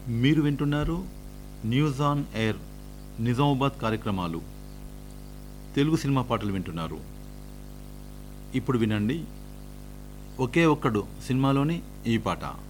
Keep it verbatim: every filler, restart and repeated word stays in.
మీరు వింటున్నారు news on air Nizamabad కార్యక్రమాలు. తెలుగు సినిమా పాటలు వింటున్నారు. ఇప్పుడు వినండి ఒకే ఒక్కడు సినిమాలోని ఈ పాట.